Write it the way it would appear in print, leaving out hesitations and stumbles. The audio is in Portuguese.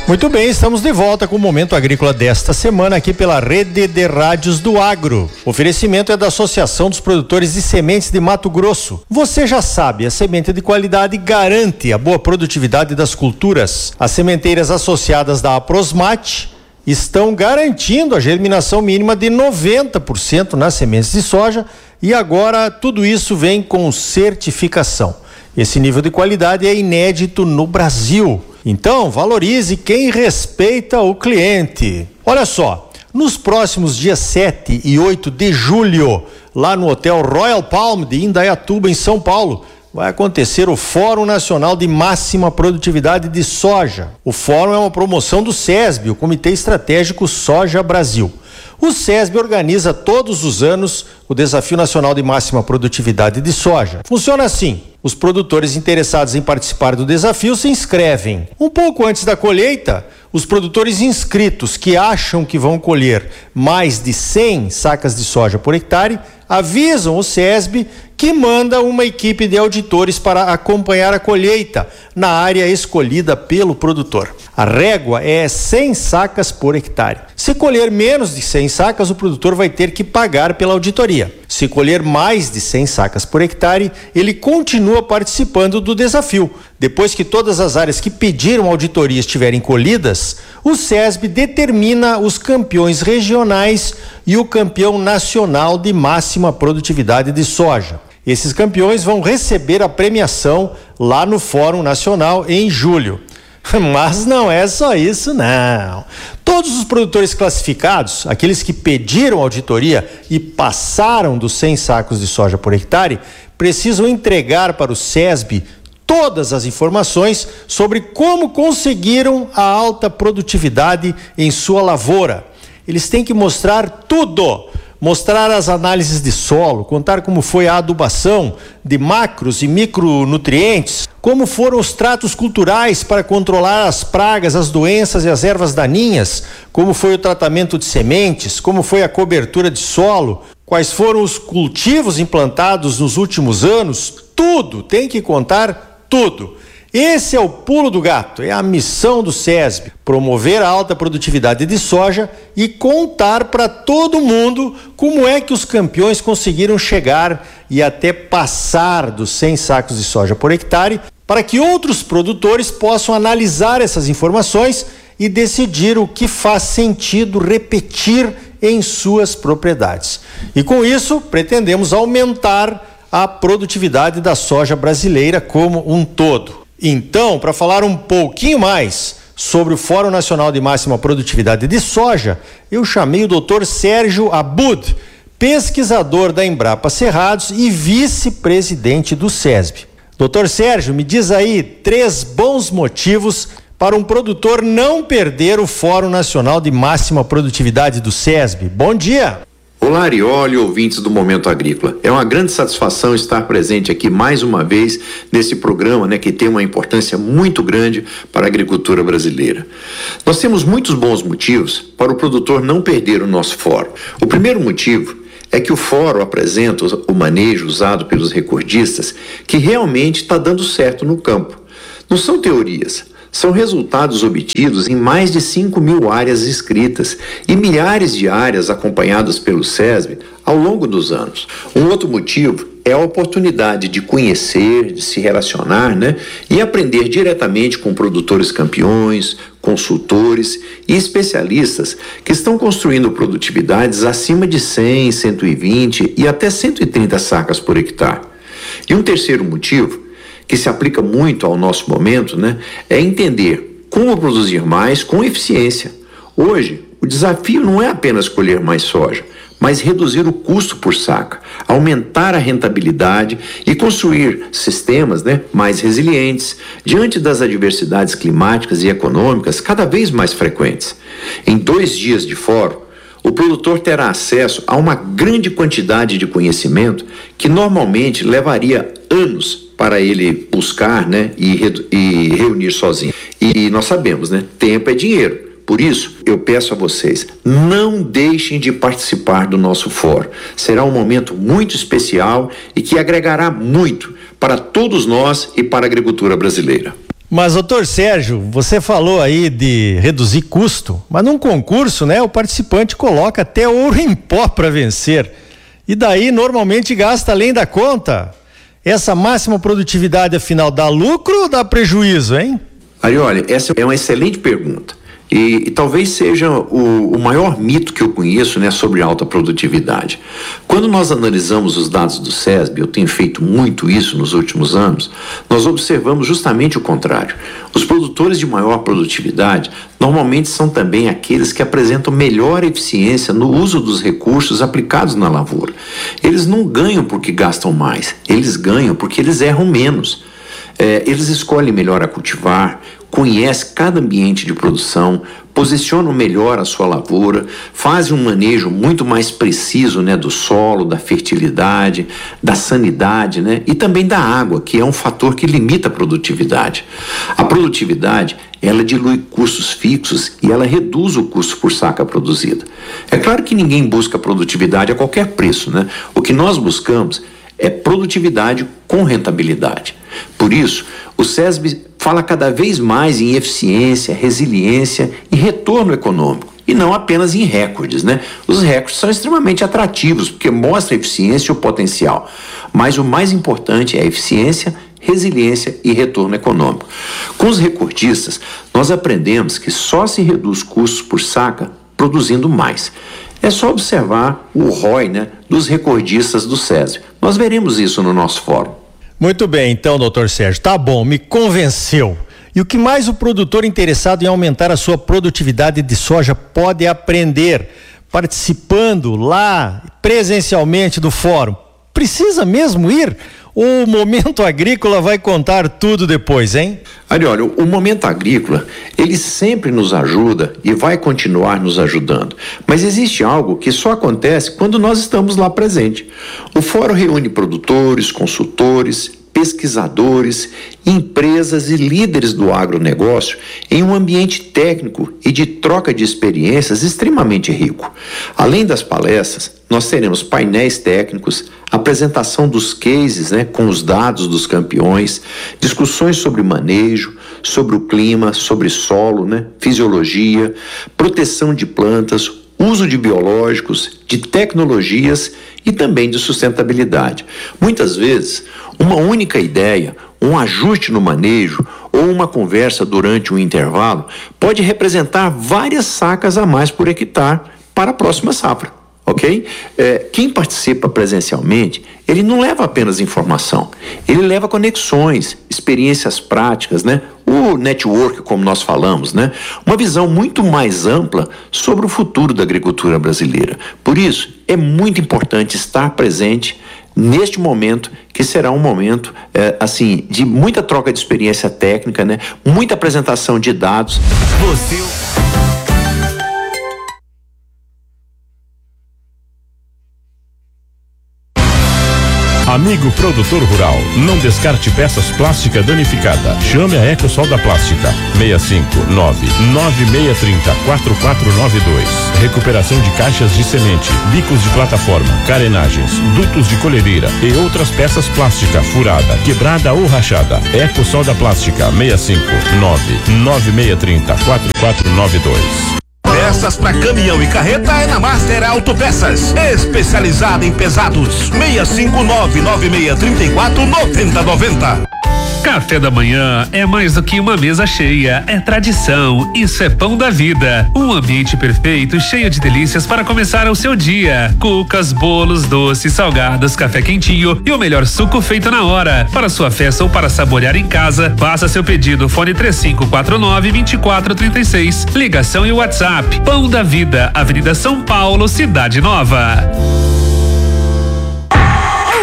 Muito bem, estamos de volta com o Momento Agrícola desta semana aqui pela Rede de Rádios do Agro. O oferecimento é da Associação dos Produtores de Sementes de Mato Grosso. Você já sabe, a semente de qualidade garante a boa produtividade das culturas. As sementeiras associadas da Aprosmate estão garantindo a germinação mínima de 90% nas sementes de soja e agora tudo isso vem com certificação. Esse nível de qualidade é inédito no Brasil. Então, valorize quem respeita o cliente. Olha só, nos próximos dias 7 e 8 de julho, lá no Hotel Royal Palm de Indaiatuba, em São Paulo, vai acontecer o Fórum Nacional de Máxima Produtividade de Soja. O fórum é uma promoção do SESB, o Comitê Estratégico Soja Brasil. O SESB organiza todos os anos o Desafio Nacional de Máxima Produtividade de Soja. Funciona assim: os produtores interessados em participar do desafio se inscrevem. Um pouco antes da colheita, os produtores inscritos que acham que vão colher mais de 100 sacas de soja por hectare avisam o SESB que manda uma equipe de auditores para acompanhar a colheita na área escolhida pelo produtor. A régua é 100 sacas por hectare. Se colher menos de 100 sacas, o produtor vai ter que pagar pela auditoria. Se colher mais de 100 sacas por hectare, ele continua participando do desafio. Depois que todas as áreas que pediram auditoria estiverem colhidas, o SESB determina os campeões regionais e o campeão nacional de máxima produtividade de soja. Esses campeões vão receber a premiação lá no Fórum Nacional em julho. Mas não é só isso, não. Todos os produtores classificados, aqueles que pediram auditoria e passaram dos 100 sacos de soja por hectare, precisam entregar para o SESB todas as informações sobre como conseguiram a alta produtividade em sua lavoura. Eles têm que mostrar tudo. Mostrar as análises de solo, contar como foi a adubação de macros e micronutrientes, como foram os tratos culturais para controlar as pragas, as doenças e as ervas daninhas, como foi o tratamento de sementes, como foi a cobertura de solo, quais foram os cultivos implantados nos últimos anos. Tudo, tem que contar tudo. Esse é o pulo do gato, é a missão do SESB, promover a alta produtividade de soja e contar para todo mundo como é que os campeões conseguiram chegar e até passar dos 100 sacos de soja por hectare, para que outros produtores possam analisar essas informações e decidir o que faz sentido repetir em suas propriedades. E com isso, pretendemos aumentar a produtividade da soja brasileira como um todo. Então, para falar um pouquinho mais sobre o Fórum Nacional de Máxima Produtividade de Soja, eu chamei o Dr. Sérgio Abud, pesquisador da Embrapa Cerrados e vice-presidente do SESB. Dr. Sérgio, me diz aí 3 bons motivos para um produtor não perder o Fórum Nacional de Máxima Produtividade do SESB. Bom dia! Olá, Arioli, ouvintes do Momento Agrícola. É uma grande satisfação estar presente aqui mais uma vez nesse programa, que tem uma importância muito grande para a agricultura brasileira. Nós temos muitos bons motivos para o produtor não perder o nosso fórum. O primeiro motivo é que o fórum apresenta o manejo usado pelos recordistas que realmente está dando certo no campo. Não são teorias. São resultados obtidos em mais de 5.000 áreas inscritas e milhares de áreas acompanhadas pelo SESB ao longo dos anos. Um outro motivo é a oportunidade de conhecer, de se relacionar, e aprender diretamente com produtores campeões, consultores e especialistas que estão construindo produtividades acima de 100, 120 e até 130 sacas por hectare. E um terceiro motivo, que se aplica muito ao nosso momento, é entender como produzir mais com eficiência. Hoje, o desafio não é apenas colher mais soja, mas reduzir o custo por saca, aumentar a rentabilidade e construir sistemas mais resilientes diante das adversidades climáticas e econômicas cada vez mais frequentes. Em 2 dias de fórum, o produtor terá acesso a uma grande quantidade de conhecimento que normalmente levaria anos para ele buscar e reunir sozinho. E nós sabemos, tempo é dinheiro. Por isso, eu peço a vocês, não deixem de participar do nosso fórum. Será um momento muito especial e que agregará muito para todos nós e para a agricultura brasileira. Mas, doutor Sérgio, você falou aí de reduzir custo, mas num concurso, né, o participante coloca até ouro em pó para vencer. E daí, normalmente, gasta além da conta. Essa máxima produtividade, afinal, dá lucro ou dá prejuízo, hein? Arioli, essa é uma excelente pergunta. E talvez seja o maior mito que eu conheço, né, sobre alta produtividade. Quando nós analisamos os dados do SESB, eu tenho feito muito isso nos últimos anos, nós observamos justamente o contrário. Os produtores de maior produtividade normalmente são também aqueles que apresentam melhor eficiência no uso dos recursos aplicados na lavoura. Eles não ganham porque gastam mais, eles ganham porque eles erram menos. Eles escolhem melhor a cultivar, conhecem cada ambiente de produção, posicionam melhor a sua lavoura, fazem um manejo muito mais preciso, né, do solo, da fertilidade, da sanidade, né, e também da água, que é um fator que limita a produtividade. A produtividade, ela dilui custos fixos e ela reduz o custo por saca produzida. É claro que ninguém busca produtividade a qualquer preço, né? O que nós buscamos é produtividade com rentabilidade. Por isso, o SESB fala cada vez mais em eficiência, resiliência e retorno econômico, e não apenas em recordes, né? Os recordes são extremamente atrativos, porque mostram a eficiência e o potencial, mas o mais importante é a eficiência, resiliência e retorno econômico. Com os recordistas, nós aprendemos que só se reduz custos por saca produzindo mais. É só observar o ROI, né, dos recordistas do SESB. Nós veremos isso no nosso fórum. Muito bem, então, doutor Sérgio, tá bom, me convenceu. E o que mais o produtor interessado em aumentar a sua produtividade de soja pode aprender participando lá presencialmente do fórum? Precisa mesmo ir? O Momento Agrícola vai contar tudo depois, hein? Olha, o Momento Agrícola, ele sempre nos ajuda e vai continuar nos ajudando. Mas existe algo que só acontece quando nós estamos lá presente. O fórum reúne produtores, consultores, pesquisadores, empresas e líderes do agronegócio em um ambiente técnico e de troca de experiências extremamente rico. Além das palestras, nós teremos painéis técnicos, apresentação dos cases, né, com os dados dos campeões, discussões sobre manejo, sobre o clima, sobre solo, né, fisiologia, proteção de plantas, uso de biológicos, de tecnologias e também de sustentabilidade. Muitas vezes, uma única ideia, um ajuste no manejo ou uma conversa durante um intervalo pode representar várias sacas a mais por hectare para a próxima safra. Ok? Quem participa presencialmente, ele não leva apenas informação, ele leva conexões, experiências práticas, né? O network, como nós falamos, né? Uma visão muito mais ampla sobre o futuro da agricultura brasileira. Por isso, é muito importante estar presente neste momento, que será um momento assim, de muita troca de experiência técnica, né? Muita apresentação de dados. Amigo produtor rural, não descarte peças plásticas danificadas. Chame a Ecosol da Plástica. 659-9630-4492. Recuperação de caixas de semente, bicos de plataforma, carenagens, dutos de colhedeira e outras peças plásticas furada, quebrada ou rachada. Ecosol da Plástica. 659-9630-4492. Peças para caminhão e carreta é na Master Autopeças, especializada em pesados. 659-9634-9090. Café da manhã é mais do que uma mesa cheia, é tradição, isso é pão da vida. Um ambiente perfeito, cheio de delícias para começar o seu dia. Cucas, bolos, doces, salgados, café quentinho e o melhor suco feito na hora. Para sua festa ou para saborear em casa, faça seu pedido, fone 3549-2436. Ligação e WhatsApp. Pão da Vida, Avenida São Paulo, Cidade Nova.